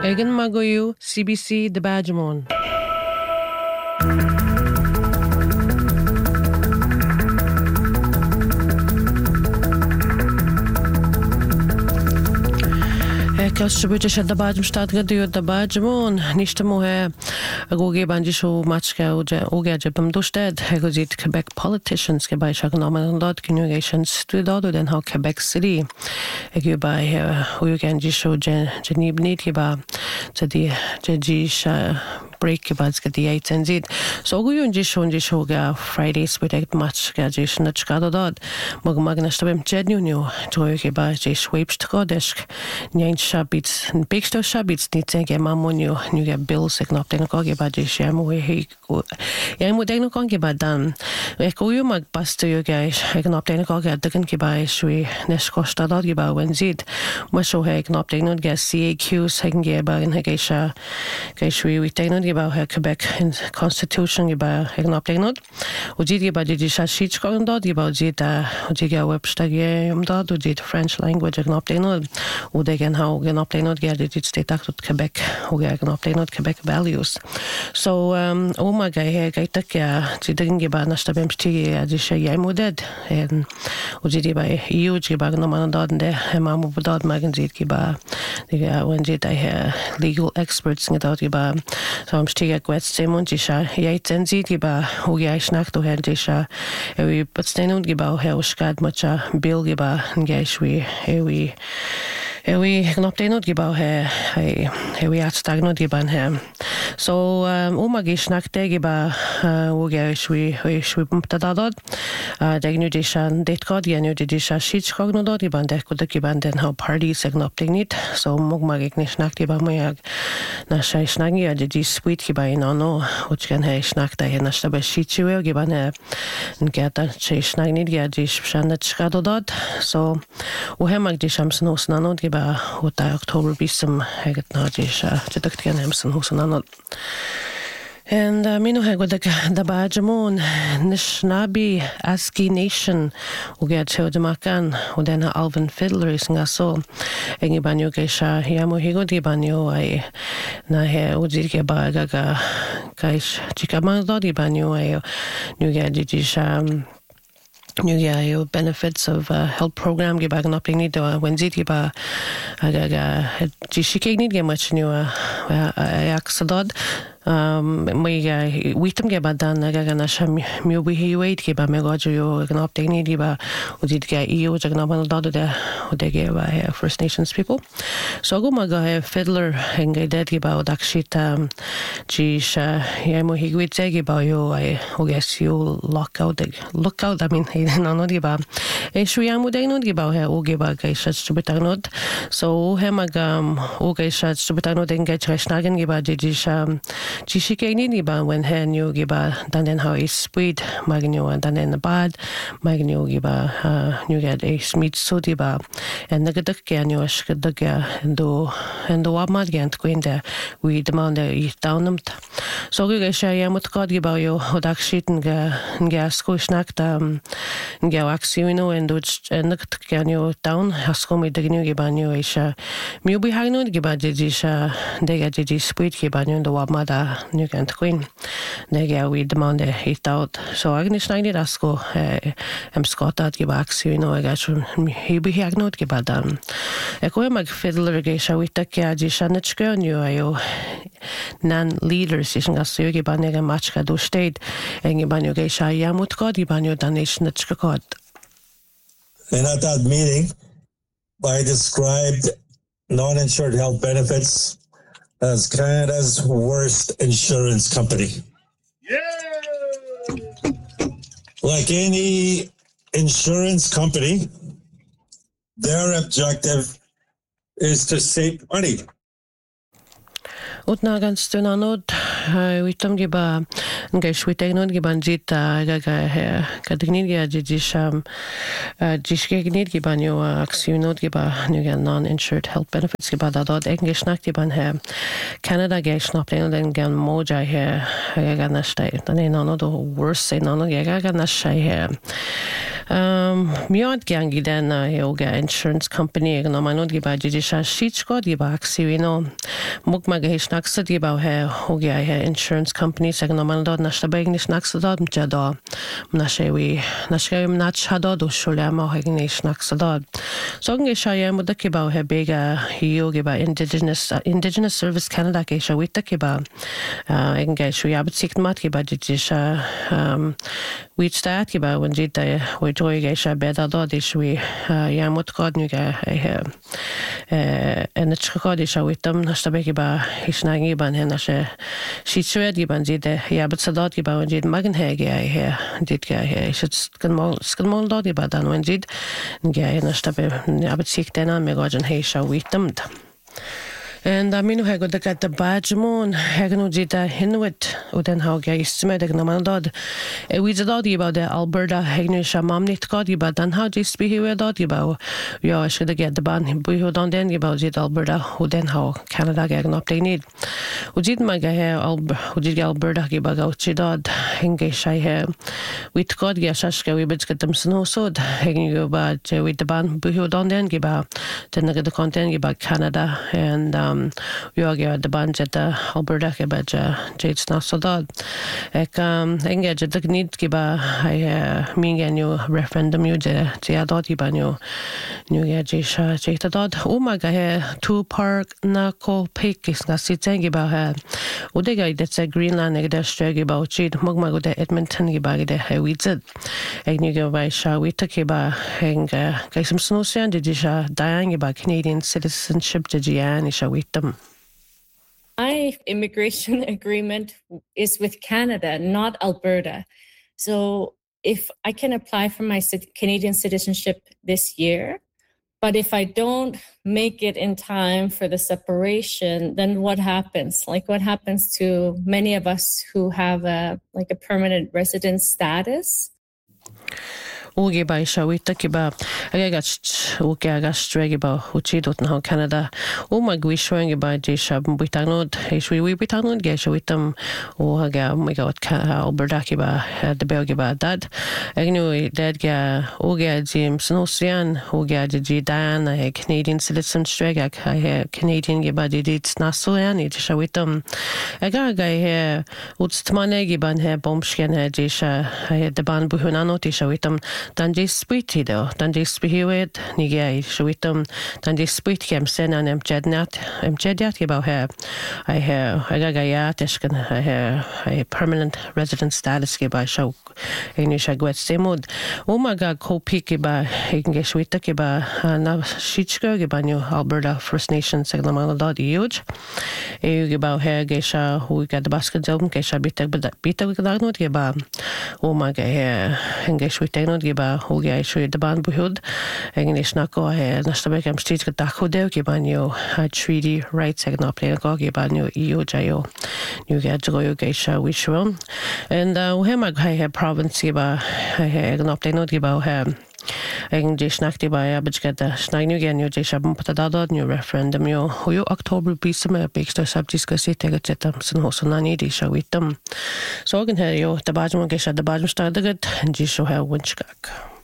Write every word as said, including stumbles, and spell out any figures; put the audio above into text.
Egan Magoyu, C B C de Badgemon. Kelszöböcs se da Badgem stát gadő da Badgemon, nista mohe a gógében disó macska ugye ógádja bam dosted, hegozit Quebec politicians ke bájság namandat kinyugation studado den ha Quebec City. Egu báj ógán disó je genibnit ke ba jadi jadis break ke ba zgadi eitzenzit. So ógún disó disó ga Fridays with a macska jis nachkadod mag magnasta bem jednyunyo joy ke ba jis webst kodesk nyen Shabits, Bixto Shabits, Nitsenge Mamonio, Nuga Bills, Egnopting Gogiba, Shamu, Yamu Degno Gogiba Dan. Eko mag Basto Yogai, Egnopting Goga, Dugan Gibai, Shui, Neshkosta Dogiba, Wenzid, Musho Egnopting Nudga, C A Qs, Hegengeba, and Hegesha, Geshui, we take Nudgiba, Quebec Constitution, Giba, Egnopting Nud, Ujiba, Didisha Shich Gondod, Giba, Zita, Ujiga Webstagium Dod, Ujit French language, Egnopting Nud, Udegen how Gnoptainod Gerdit Statakut Quebec, Gnoptainod Quebec values. So, um, oh my guy, I took ya, Zidingiba, Nastabemsti, Adisha Yamuded, and Ujiba, huge Gibagnoman Dod, and Mamu Dod Magazine Giba, when did I hear legal experts in Giba, so I'm still a quest Semonjisha, Yates and Zigiba, Uya Schnakto Herdisha, but Stenund Giba, Heuskad Mucha, Bill Giba, and Gashwi, Ewi. We Gnoptainod Giba he we atstagnod Giban he. So Umagish Nakte Giba Ugash we we Pumptadod, Degnudishan Detkod, Yanudisha Shich Cognodod, Giban Dekod Giban then how parties Gnoptainit, so Mugmagnish Naktiba Moyag Nasha Snagi, Didi Sweet Giba in Ono, which can he Snakta and Nastaba Shichu, Giban and get a chase Snagnid Gadish Shanat Skadodod. So Uhemagdisham Snos Nanod Giba. What I October be some heget nadish Jeduktian Hemson Husananot. And Mino Hegod the Badgemon, Nishnabi, Aski Nation, Ugacho de Macan, Udena Alvin Fiddler is Naso, Engibanyo Gesha, Yamu Higodi Banyo, I Nahe Udzike Bagaga, Kaish Chikamandodi Banyo, I Nugadijisham. New benefits of uh, health program giba gnoping ni do wenzit giba aga jishike ni gemach new yaksadod um we witam giba dan aga na sham mu we wait giba me gojo yo gnopting ni giba udit ga eo jagnaban dod de odege ba First Nations people so go maga fiddler henge dead giba odakshit um jisha yemo higwit giba yo I guess you lock out look out I mean Nanod giba. Eshuyamu dainod giba he ogiba gaishat stubitanod. So hemagam ogaishat stubitanod engage reshnagen giba jijisha jishikeni giba when he new giba then how is sweet magno and then the bad magno giba new get a smith sodiba and the gadakyan yoshkadaga and do and the wabmad gant gwinde we demand a down so gaisha yamut god giba yo odakshit nga nga skuishnakta Galaxino and Dutch and the Canyo town, Hascomi the New Gibanyo Isha, Mubi Hano Gibadisha, Dega Gigi Sweet Gibanyo, the Wamada, New Kent Queen. Nega we demand it out. So Agnish Nighted Asco, am Scott at Gibaxino, I got he be Hagnot Gibadan. Echo mag fiddler Gesha with the Kajishanachka, New Ayo, non leaders, Ishan Gasugi Banega Machka do state, and Gibanyo Gesha Yamut God, Gibanyo Danish Nachkakot. And at that meeting, I described non-insured health benefits as Canada's worst insurance company. Yeah! Like any insurance company, their objective is to save money. Utnagan stunanod witam giba ngai shwiteng non giban jita ga ga kadgnid ga jisham jishke gnid giban yo aksiyonot giba nu ga non-insured health benefits giba da dod english nak giban he Canada ga snapten den gan moja he ga nashtai dan en anno do worse en anno ga ga nashai he um miad gangi den yoga insurance company no manod giba jisha shichko giba aksiyino mukma ga snaksad giba he hoga he insurance company sag no manod nashta begni snaksad mjada nashewi nashkem nat shada do shulama hegni snaksad so nge shaya mudakiba he bega yoga ba indigenous uh, indigenous service Canada ke shawita kiba nge shuyab sikmat kiba jisha um we start kiba when jita we joy ge sha beda do de shwi yamut god nu ga eh en het schot is zo item nasta be kiba hisnagi ban hen ashe shitshwed giban jide yabut sadat giba when jid magen he ge he dit ge he is kan mal skan mal do giba dan when jid ge nasta be yabut siktena me gojen he sha witem En da minu hego de gat de badgemon hegno jita hinwit o den ha ge smedig na man dod e wi dod about de Alberta hegno shamam nit god about dan how just be here dod about ja should get the ban bu ho dan den about jit Alberta o den ha Canada ge no update need o jit ma ge he o jit Alberta ge ba out dod hinge shai he wit god ge shashke wi bit get them snow so hegno ba je wit the ban bu ho dan den ge ba den ge the content ge ba Canada and um jag gör det bandet där Alberta ke baja jade snasodad ek um engage det nit ki ba ai mingen ju referendum ju det jag dot i banjo nu jag jisha jade dot o maga he two park na ko pekis na siteng ba he o de ga det Greenland eg der streg ba jid magma go de Edmonton gi ba de he wizard ek nu go vai sha we took ba henga ga some snow sand did jisha dying ba Canadian citizenship de jian isha we My immigration agreement is with Canada, not Alberta. So if I can apply for my Canadian citizenship this year, but if I don't make it in time for the separation, then what happens? Like what happens to many of us who have a like a permanent resident status? Oge ba isha wita kiba agagat oge agastregi ba uchidot na Canada o magwi showing ba jisha bitanod ishwi we bitanod ge shwitam o haga migot Alberta kiba the belgi ba dad agnu dad ga oge jim snosian oge ji dan a Canadian citizen strega ha Canadian ge ba dit nasoan it shwitam aga ga he utstmanegi ban he bombsken he jisha the ban buhunano ti shwitam dan je spiti do dan je spihiwed nige shwitum dan je spit kem sen an em jednat em jedat about her I have I got ya teshkan I have a permanent resident status ke ba show English agwet semod o maga kopi ke ba ingen shwita ke ba na shichko ke ba new Alberta First Nations seglamala dot huge e ke ba her ge sha hu ga de basket job ke sha bitak bitak ke da not ke ba o maga he ingen shwita not ke ba o ge shwe de ban buhud English na ko he na sta be kem stit ke da khode ke ba new treaty rights segna play ko ke ba new E U jayo new ge joyo ge sha which one and uh we mag ha province ke ba he gna update not ke ba he Egen je snakti ba ja bechketa snagnu gen jo je shabum patadad new referendum jo jo October bisme beksta sabtiska sitega cheta sen hosonani di shawitam so gen her jo tabajmo ge shad tabajmo stardagat je sho ha winchkak